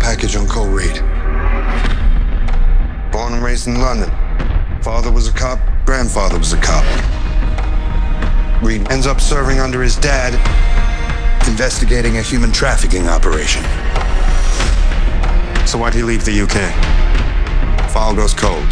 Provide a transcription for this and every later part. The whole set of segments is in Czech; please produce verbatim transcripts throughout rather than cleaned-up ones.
package on Cole Reed. Born and raised in London. Father was a cop, grandfather was a cop. Reed ends up serving under his dad, investigating a human trafficking operation. So why'd he leave the U K? File goes cold.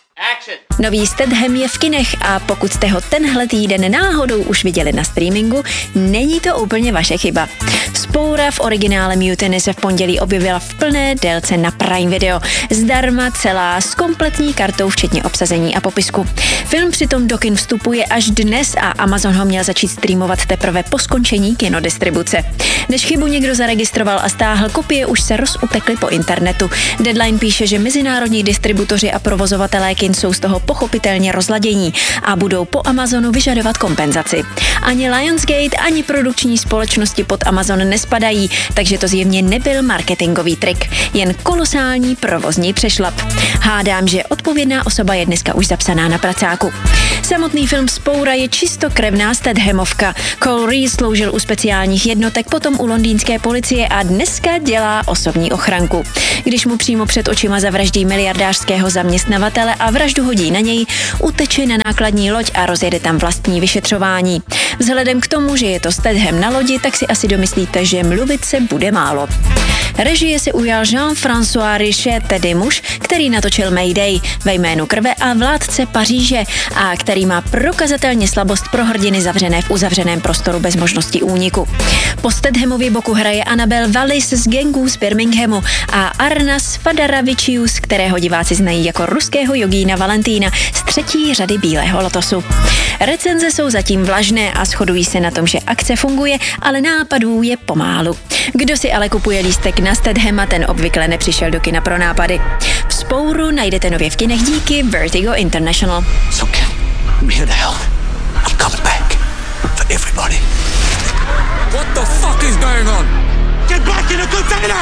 Nový Statham je v kinech a pokud jste ho tenhle týden náhodou už viděli na streamingu, není to úplně vaše chyba. Vzpoura v originále Mutiny se v pondělí objevila v plné délce na Prime Video. Zdarma celá s kompletní kartou včetně obsazení a popisku. Film přitom do kin vstupuje až dnes a Amazon ho měl začít streamovat teprve po skončení kinodistribuce. Než chybu někdo zaregistroval a stáhl, kopie už se rozupekly po internetu. Deadline píše, že mezinárodní distributoři a provozovatelé kin jsou z toho pochopitelně rozladění a budou po Amazonu vyžadovat kompenzaci. Ani Lionsgate, ani produkční společnosti pod Amazon nespadají, takže to zjevně nebyl marketingový trik, jen kolosální provozní přešlap. Hádám, že odpovědná osoba je dneska už zapsaná na pracáku. Samotný film Vzpoura je čistokrevná Stathamovka. Cole Reed sloužil u speciálních jednotek, potom u londýnské policie a dneska dělá osobní ochranku. Když mu přímo před očima zavraždí miliardářského zaměstnavatele a vraždu hodí na něj, uteče na nákladní loď a rozjede tam vlastní vyšetřování. Vzhledem k tomu, že je to Statham na lodi, tak si asi domyslíte, že mluvit se bude málo. Režie se ujal Jean-François Richet, tedy muž, který natočil Mayday, Ve jménu krve a Vládce Paříže a který má prokazatelně slabost pro hrdiny zavřené v uzavřeném prostoru bez možnosti úniku. Po Stathamově boku hraje Annabelle Wallis z gangů z Birminghamu a Arnas Fadaravičius, kterého diváci znají jako ruského jogína Valentína z třetí řady Bílého lotosu. Recenze jsou zatím vlažné a shodují se na tom, že akce funguje, ale nápadů je pomálu. Kdo si ale kupuje lístek na Stathama, ten obvykle nepřišel do kina pro nápady. Vzpouru najdete nově v kinech díky Vertigo International. It's okay. I'm here to help. I'm coming back. For everybody. What the fuck is going on? Get back in the container!